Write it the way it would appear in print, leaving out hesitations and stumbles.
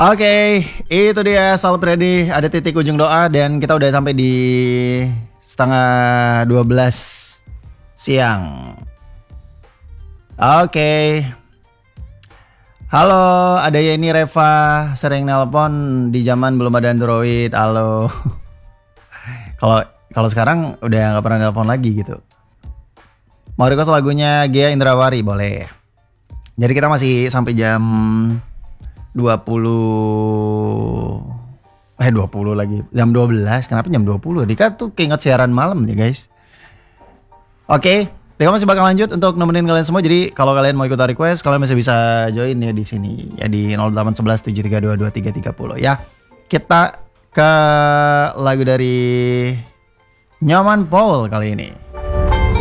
Oke, itu dia Sal Predi, ada titik ujung doa dan kita udah sampai di setengah 12 siang. Oke. Halo, ada Yeni Reva, sering nelpon di zaman belum ada Android. Halo. Kalau sekarang udah nggak pernah nelpon lagi gitu. Mau request lagunya Gia Indrawari boleh. Jadi kita masih sampai jam 20 lagi. Jam 12. Kenapa jam 20? Dika tuh keinget siaran malam nih, guys. Oke, Dika masih bakal lanjut untuk nemenin kalian semua. Jadi kalau kalian mau ikut request, kalian masih bisa join ya di sini ya di 0811 7322 330 ya. Kita ke lagu dari Nyoman Paul kali ini.